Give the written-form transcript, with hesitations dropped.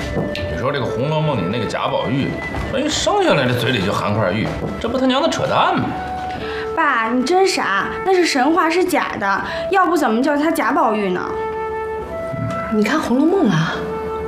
你说这个《红楼梦》里那个贾宝玉，一生下来这嘴里就含块玉，这不他娘的扯淡吗？ 爸，你真傻，那是神话，是假的，要不怎么叫他贾宝玉呢？ 你看《红楼梦》了？